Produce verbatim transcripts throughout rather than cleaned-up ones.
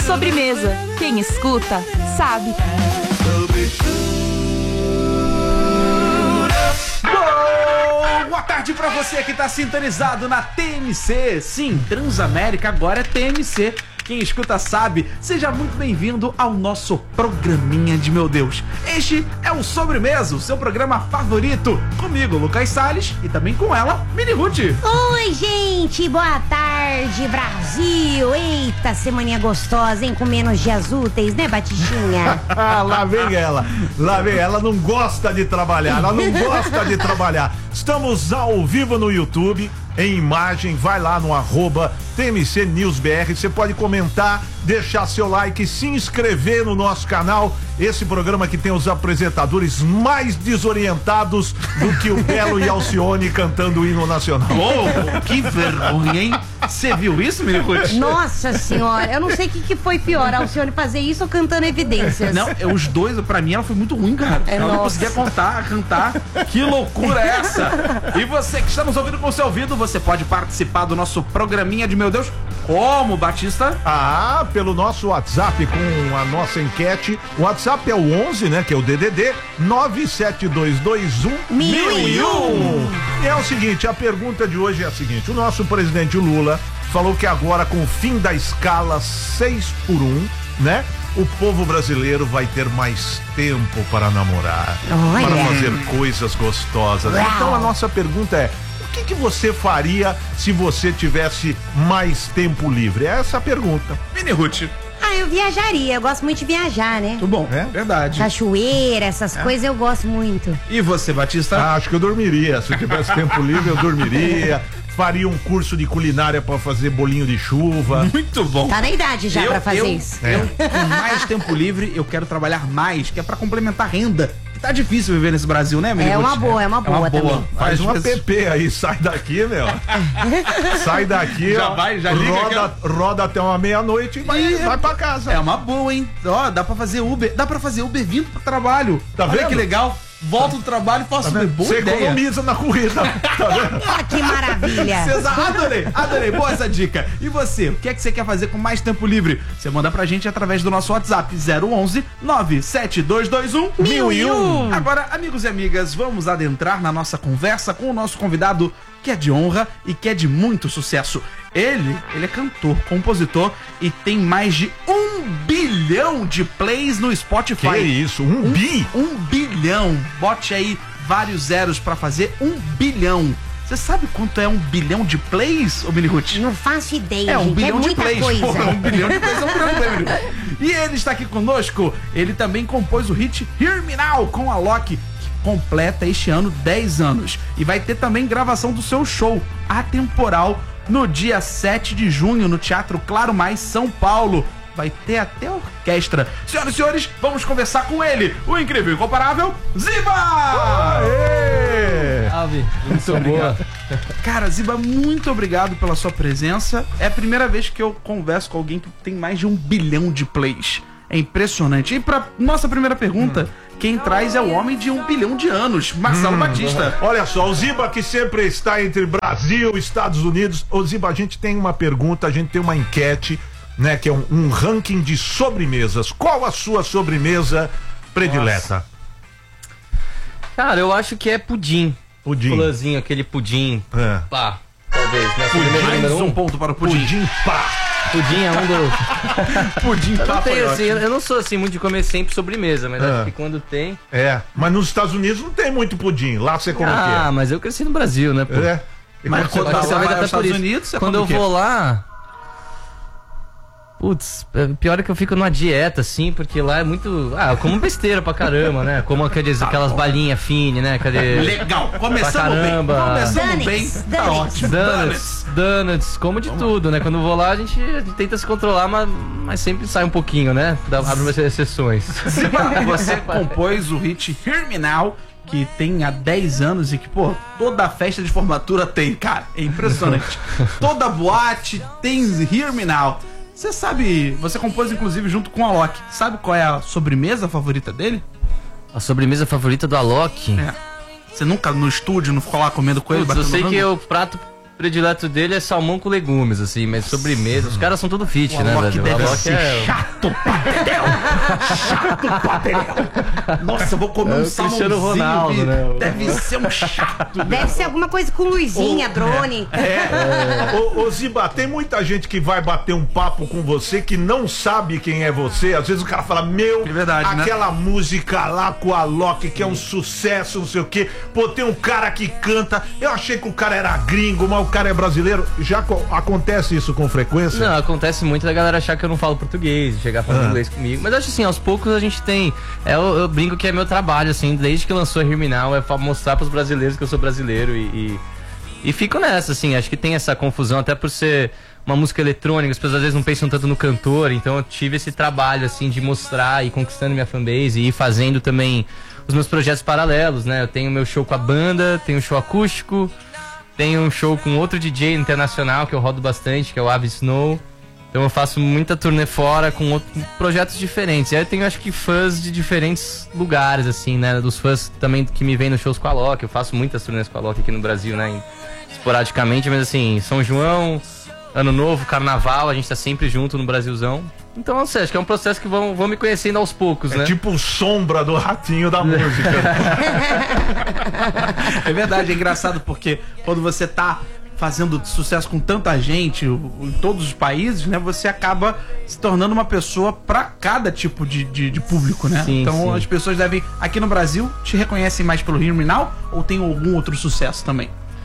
Sobremesa. Quem escuta, sabe. Boa tarde pra você que tá sintonizado na T M C. Sim, Transamérica agora é T M C. Quem escuta sabe. Seja muito bem-vindo ao nosso programinha de meu Deus. Este é o Sobremesa, o seu programa favorito. Comigo, Lucas Salles, e também com ela, Mini Ruth. Oi, gente, boa tarde, Brasil. Eita, semaninha gostosa, hein? Com menos dias úteis, né, Batistinha? Lá vem ela, lá vem ela, não gosta de trabalhar, ela não gosta de trabalhar. Estamos ao vivo no YouTube, em imagem, vai lá no arroba T M C News B R, você pode comentar, deixar seu like, se inscrever no nosso canal. Esse programa que tem os apresentadores mais desorientados do que o Belo e Alcione cantando o hino nacional. Oh, que vergonha, hein? Você viu isso, Mini Ruth? Nossa senhora, eu não sei o que, que foi pior, a Alcione fazer isso ou cantando Evidências. Não, é, os dois, pra mim, ela foi muito ruim, cara. É, ela não nossa. conseguia contar, cantar. Que loucura é essa? E você que está nos ouvindo com o seu ouvido, você pode participar do nosso programinha de meu Deus. Como, Batista? Ah, pelo nosso WhatsApp com a nossa enquete. O WhatsApp é o onze, né? Que é o D D D nove sete dois dois um mil e um. E é o seguinte, a pergunta de hoje é a seguinte: o nosso presidente Lula falou que agora, com o fim da escala seis por um, né? O povo brasileiro vai ter mais tempo para namorar, Olha. para fazer coisas gostosas. Uau. Então a nossa pergunta é: o que, que você faria se você tivesse mais tempo livre? É essa a pergunta. Mini Ruth. Ah, eu viajaria, eu gosto muito de viajar, né? Tudo bom, É? verdade. Cachoeira, essas coisas eu gosto muito. E você, Batista? Ah, acho que eu dormiria. Se eu tivesse tempo livre, eu dormiria. Faria um curso de culinária para fazer bolinho de chuva. Muito bom. Tá na idade já eu, pra fazer eu, isso. Eu, com mais tempo livre, eu quero trabalhar mais, que é pra complementar a renda. Tá difícil viver nesse Brasil, né, Mini É Ruth? uma boa, é uma boa também. Faz Às uma vezes- P P aí, sai daqui, meu. Sai daqui, Já ó, vai, já liga roda, roda até uma meia-noite e vai, E- vai pra casa. É uma boa, hein? Ó, dá pra fazer Uber. Dá pra fazer Uber vindo pro trabalho. Tá Olha vendo? que legal. Volto do trabalho e faço Uber. Boa Você ideia. economiza na corrida, tá vendo? Ah, que maravilha. César, adorei, adorei, boa essa dica. E você, o que é que você quer fazer com mais tempo livre? Você manda pra gente através do nosso WhatsApp zero onze nove sete dois dois um mil e um. Agora, amigos e amigas, vamos adentrar na nossa conversa com o nosso convidado, que é de honra e que é de muito sucesso. Ele, ele é cantor, compositor e tem mais de um bilhão de plays no Spotify. Que isso, um, Um, bi? um bilhão. Bote aí vários zeros pra fazer um bilhão. Você sabe quanto é um bilhão de plays, ô Mini Ruth? Não faço ideia, É um gente. bilhão é de muita plays. coisa. Porra, um bilhão de plays é um grande prêmio. E ele está aqui conosco. Ele também compôs o hit Hear Me Now com a Loki, que completa este ano dez anos. E vai ter também gravação do seu show Atemporal no dia sete de junho no Teatro Claro Mais, São Paulo. Vai ter até orquestra. Senhoras e senhores, vamos conversar com ele, o incrível e incomparável Ziba! Aê! Salve, Muito obrigado. Cara, Ziba, muito obrigado pela sua presença. É a primeira vez que eu converso com alguém que tem mais de um bilhão de plays. É impressionante. E pra nossa primeira pergunta, quem traz é o homem de um bilhão de anos, Marcelo Batista. Olha só, o Ziba que sempre está entre Brasil e Estados Unidos. Ô Ziba, a gente tem uma pergunta, a gente tem uma enquete, né, que é um, um ranking de sobremesas. Qual a sua sobremesa predileta? Cara, eu acho que é pudim. Pudim. Pulanzinho, aquele pudim. É. Pá, talvez, né? Sobremesa Mais número um um. ponto para o pudim. Pudim pá. Pudim é um do... Pudim Eu pá não, foi tenho, assim, ótimo. eu não sou assim muito de comer sempre sobremesa, mas É. acho que quando tem... É, mas nos Estados Unidos não tem muito pudim. Lá você come Ah, o mas eu cresci no Brasil, né, pô? quê? É. E Mas quando quando você você tá vai lá, aos até Estados por isso. Unidos, você Quando come eu o quê? vou lá... Putz, é, pior é que eu fico numa dieta, assim, porque lá é muito... Ah, eu como besteira pra caramba, né? Como aqueles, aquelas balinhas fine, né? Cadê... Legal, começamos Pra bem. caramba. Começamos Donuts, bem. Tá donuts. ótimo. Donuts, donuts, como de tudo, né? Quando eu vou lá, a gente, a gente tenta se controlar, mas, mas sempre sai um pouquinho, né? Dá, abre umas exceções. Você compôs o hit Hear Me Now, que tem há dez anos e que, pô, toda festa de formatura tem, cara. É impressionante. Toda boate tem Hear Me Now. Você sabe, você compôs inclusive junto com a Loki. Sabe qual é a sobremesa favorita dele? A sobremesa favorita do Alok? É. Você nunca no estúdio não ficou lá comendo com ele? Putz, eu batendo sei rango? que o prato predileto dele é salmão com legumes, assim, mas sobremesa. Os caras são tudo fit, O né, Alok velho? deve O Alok ser é... chato pra dedéu. Chato pra dedéu. Nossa, eu vou comer É um o Cristiano salmãozinho. Ronaldo, vi. né? Deve ser um chato. Deve ser alguma coisa com luzinha, drone. É. Ô, ô Ziba, tem muita gente que vai bater um papo com você que não sabe quem é você. Às vezes o cara fala, meu, É verdade, né? aquela música lá com a Alok, que é um sucesso, não sei o quê. Pô, tem um cara que canta. Eu achei que o cara era gringo, mas o cara é brasileiro. Já co- acontece isso com frequência? Não, acontece muito da galera achar que eu não falo português, chegar falando Ah. inglês comigo. Mas acho assim, aos poucos a gente tem. É, eu, eu brinco que é meu trabalho, assim, desde que lançou a Herminal, é pra mostrar pros brasileiros que eu sou brasileiro e. e... E fico nessa, assim, acho que tem essa confusão, até por ser uma música eletrônica, as pessoas às vezes não pensam tanto no cantor, então eu tive esse trabalho, assim, de mostrar e conquistando minha fanbase e ir fazendo também os meus projetos paralelos, né? Eu tenho meu show com a banda, tenho um show acústico, tenho um show com outro D J internacional que eu rodo bastante, que é o Avi Snow. Então eu faço muita turnê fora com outros projetos diferentes. E aí eu tenho, acho que, fãs de diferentes lugares, assim, né? Dos fãs também que me vêm nos shows com a Alok. Eu faço muitas turnês com a Alok aqui no Brasil, né? Em- esporadicamente, mas assim, São João, Ano Novo, Carnaval, a gente tá sempre junto no Brasilzão. Então, não sei, acho que é um processo que vão, vão me conhecendo aos poucos, É né? tipo sombra do ratinho da música. É verdade, é engraçado porque quando você tá fazendo sucesso com tanta gente o- em todos os países, né? Você acaba se tornando uma pessoa pra cada tipo de, de, de público, né? Sim, então sim. as pessoas devem, aqui no Brasil, te reconhecem mais pelo Hear Me Now ou tem algum outro sucesso também?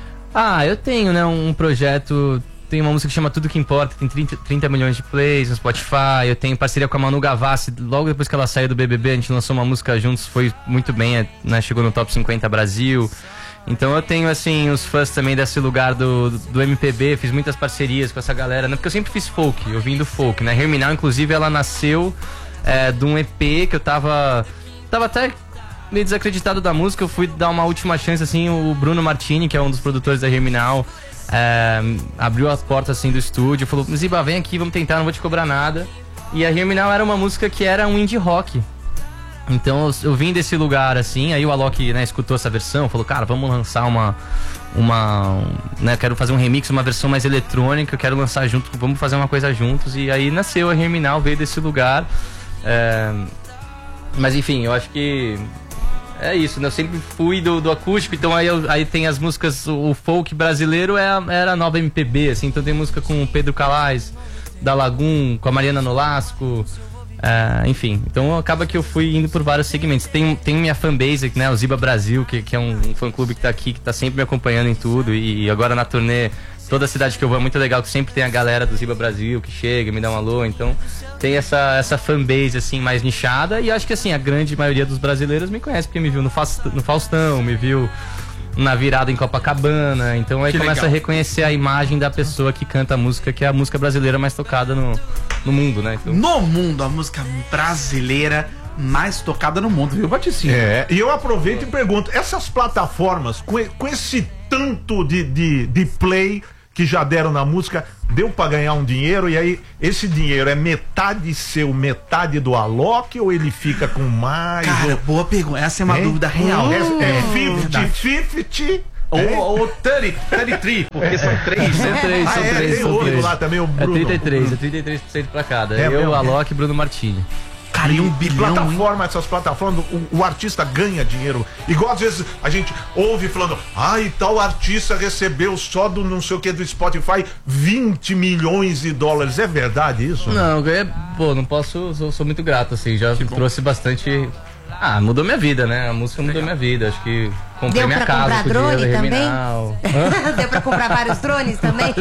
Ah, eu tenho, né, um projeto. Tem uma música que chama Tudo Que Importa, tem trinta, trinta milhões de plays no Spotify. Eu tenho parceria com a Manu Gavassi. Logo depois que ela saiu do B B B, a gente lançou uma música juntos, foi muito bem, né? Chegou no Top cinquenta Brasil. Então eu tenho, assim, os fãs também desse lugar do, do M P B. Fiz muitas parcerias com essa galera, né? Porque eu sempre fiz folk, eu vim do folk, né? Hear Me Now, inclusive, ela nasceu é, de um E P que eu tava... Tava até meio desacreditado da música. Eu fui dar uma última chance, assim, o Bruno Martini, que é um dos produtores da Hear Me Now, é, abriu as portas, assim, do estúdio, falou, Ziba, vem aqui, vamos tentar, não vou te cobrar nada. E a Hear Me Now era uma música que era um indie rock. Então eu, eu vim desse lugar, assim, aí o Alok, né, escutou essa versão, falou, cara, vamos lançar uma... uma um, né, quero fazer um remix, uma versão mais eletrônica, eu quero lançar junto, vamos fazer uma coisa juntos. E aí nasceu a Hear Me Now, veio desse lugar. É, mas enfim, eu acho que é isso, né? Eu sempre fui do, do acústico, então aí, eu, aí tem as músicas, o, o folk brasileiro é a, era a nova M P B, assim, então tem música com o Pedro Calais, da Lagoon, com a Mariana Nolasco, é, enfim, então acaba que eu fui indo por vários segmentos. Tem, tem minha fanbase, né, o Ziba Brasil, que, que é um, um fã-clube que tá aqui, que tá sempre me acompanhando em tudo, e, e agora na turnê, toda cidade que eu vou é muito legal, que sempre tem a galera do Ziba Brasil que chega, me dá um alô, então tem essa, essa fanbase, assim, mais nichada, e acho que, assim, a grande maioria dos brasileiros me conhece, porque me viu no Faustão, no Faustão me viu na virada em Copacabana, então aí Que começa legal. a reconhecer a imagem da pessoa que canta a música, que é a música brasileira mais tocada no, no mundo, né? Então, No mundo, a música brasileira mais tocada no mundo, viu, Baticinho? É, e eu aproveito e pergunto, essas plataformas, com, e- com esse tanto de, de, de play que já deram na música, deu pra ganhar um dinheiro, e aí esse dinheiro é metade seu, metade do Alok, ou ele fica com mais? Cara, ou, boa pergunta. Essa é uma hein? dúvida real. É, é Verdade. cinquenta cinquenta? Ou, ou trinta, trinta e três, porque são três, são né? três, Ah, são é, três, tem são outro três. lá também, o É Bruno. trinta e três, é trinta e três por cento pra cada. É eu, mesmo? Alok e Bruno Martini. Cara, e um Que bilhão, hein? plataforma, essas plataformas, o, o artista ganha dinheiro. Igual às vezes a gente ouve falando, ai, tal artista recebeu só do não sei o que do Spotify vinte milhões de dólares. É verdade isso? Não, é, pô, não posso, sou, sou muito grato, assim, já trouxe bastante. Ah, mudou minha vida, né? A música mudou minha vida. Acho que comprei Deu minha pra casa comprar com o dinheiro drone da também? Herminal. Deu pra comprar vários drones também?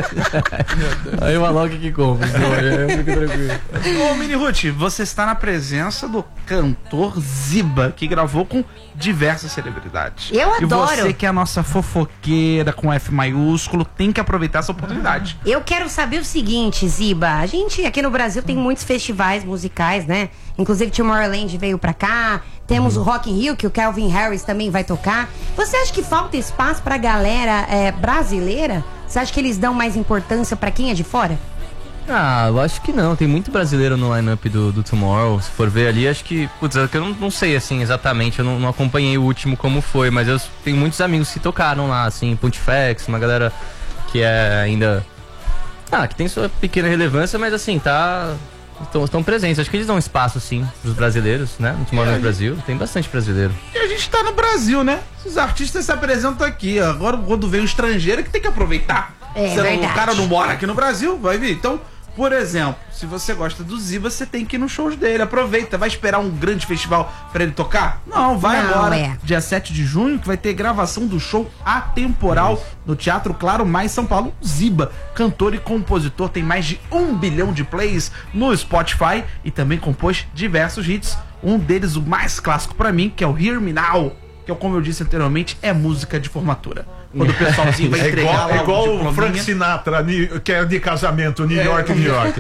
Aí o Alok que compra, então, eu fico tranquilo. Ô, Mini Ruth, você está na presença do cantor Ziba, que gravou com diversas celebridades. Eu adoro. E você que é a nossa fofoqueira com F maiúsculo, tem que aproveitar essa oportunidade. Eu quero saber o seguinte, Ziba. A gente aqui no Brasil tem muitos festivais musicais, né? Inclusive Tomorrowland veio pra cá. Temos o Rock in Rio, que o Calvin Harris também vai tocar. Você acha que falta espaço pra galera é, brasileira? Você acha que eles dão mais importância pra quem é de fora? Ah, eu acho que não. Tem muito brasileiro no line-up do, do Tomorrow. Se for ver ali, acho que. Putz, é que eu não, não sei assim exatamente. Eu não, não acompanhei o último como foi, mas eu tenho muitos amigos que tocaram lá, assim, Pontifex, uma galera que é ainda... Ah, que tem sua pequena relevância, mas assim, tá... Estão presentes. Acho que eles dão espaço, sim, pros brasileiros, né? A gente mora no Brasil, tem bastante brasileiro. E a gente tá no Brasil, né? Os artistas se apresentam aqui. Agora, quando vem o estrangeiro, que tem que aproveitar. É, Se não- verdade. o cara não mora aqui no Brasil, vai vir. Então, por exemplo, se você gosta do Ziba, você tem que ir nos shows dele. Aproveita. Vai esperar um grande festival pra ele tocar? Não, vai Não, agora. é. Dia sete de junho, que vai ter gravação do show atemporal no Teatro Claro Mais São Paulo. Ziba, cantor e compositor, tem mais de um bilhão de plays no Spotify e também compôs diversos hits. Um deles, o mais clássico pra mim, que é o Hear Me Now, que é, como eu disse anteriormente, é música de formatura. Quando o pessoalzinho vai É entregar igual, lá é igual o diplominha. Frank Sinatra, ni- que é de casamento, New York, New York.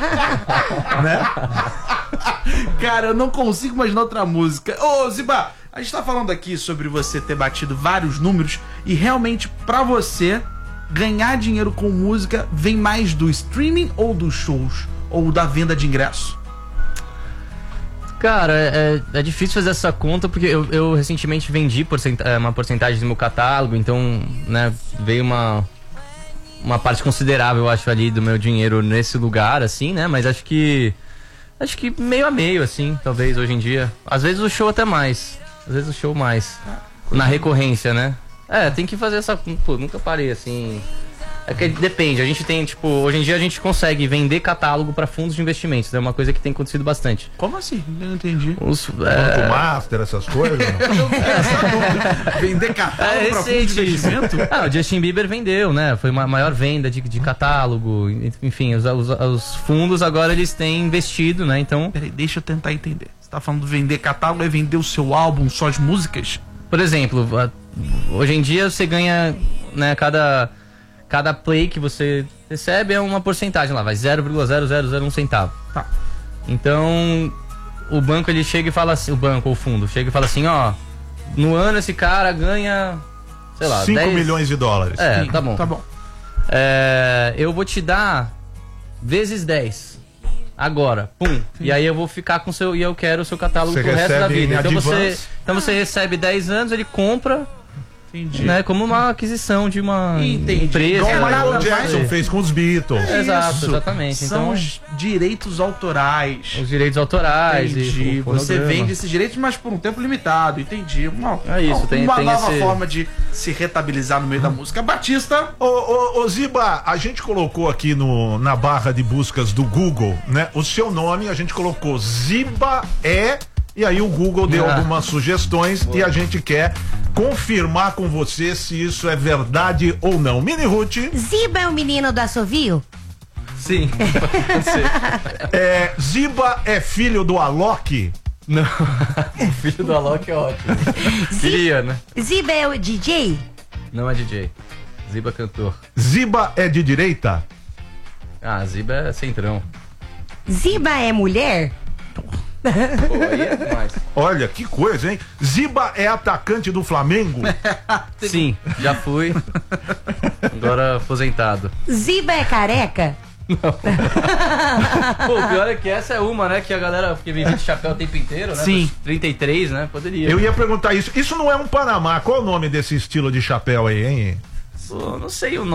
Né? Cara, eu não consigo imaginar outra música. Ô, Ziba, a gente tá falando aqui sobre você ter batido vários números e realmente, pra você, ganhar dinheiro com música vem mais do streaming ou dos shows? Ou da venda de ingresso? Cara, é, é difícil fazer essa conta porque eu, eu recentemente vendi porcenta- é, uma porcentagem do meu catálogo, então, né, veio uma, uma parte considerável, eu acho, ali do meu dinheiro nesse lugar, assim, né, mas acho que, acho que meio a meio, assim, talvez, hoje em dia. Às vezes o show até mais, às vezes o show mais, na recorrência, né. É, tem que fazer essa, pô, nunca parei, assim... É que depende, a gente tem, tipo, hoje em dia a gente consegue vender catálogo para fundos de investimentos, é uma coisa que tem acontecido bastante. Como assim? Eu não entendi. Os, Banco é, Master, essas coisas. Vender catálogo pra fundo de investimento? Ah, o Justin Bieber vendeu, né? Foi uma maior venda de, de catálogo, enfim, os, os, os fundos agora eles têm investido, né? Então, Peraí, deixa eu tentar entender. Você tá falando de vender catálogo é vender o seu álbum, só as músicas? por exemplo, a- hoje em dia você ganha, né, cada... Cada play que você recebe é uma porcentagem lá, vai zero vírgula zero zero zero um centavo. Tá. Então, o banco ele chega e fala assim, o banco ou o fundo chega e fala assim, ó, no ano esse cara ganha, sei lá, cinco dez milhões de dólares. É, Sim, tá bom. Tá bom. É, eu vou te dar vezes dez. Agora, pum. E aí eu vou ficar com o seu. E eu quero o seu catálogo Você pro resto da recebe vida. em Então você, advance. então você recebe dez anos, ele compra, Entendi. né? Como uma aquisição de uma Entendi. empresa. Igual o É, né? Michael nada Jackson mais- fez com os Beatles. Exato, Isso. exatamente. São Então, os direitos autorais. os direitos autorais. Entendi. E o Você fonograma. vende esses direitos, mas por um tempo limitado. Entendi. Uma, É isso, uma, tem- uma tem nova esse- forma de se retabilizar no meio da música. Batista. Ô, ô, ô, Ziba, a gente colocou aqui no, na barra de buscas do Google, né? O seu nome, a gente colocou Ziba é. E aí o Google deu Ah. algumas sugestões e a gente quer confirmar com você se isso é verdade ou não. Mini Ruth, Ziba é o menino do assovio? Sim. Pode ser. é, Ziba é filho do Alok? Não. O filho do Alok é ótimo. Queria, né? Ziba é o D J? Não é D J. Ziba é cantor. Ziba é de direita? Ah, Ziba é centrão. Ziba é mulher? Pô, aí é demais. Olha, que coisa, hein? Ziba é atacante do Flamengo? Sim, já fui. Agora aposentado. Ziba é careca? Pô, o pior é que essa é uma, né? Que a galera que vive de chapéu o tempo inteiro, né? Sim. Dos trinta e três, né? Poderia. Eu ia perguntar isso. Isso não é um Panamá. Qual é o nome desse estilo de chapéu aí, hein? Pô, não sei o nome.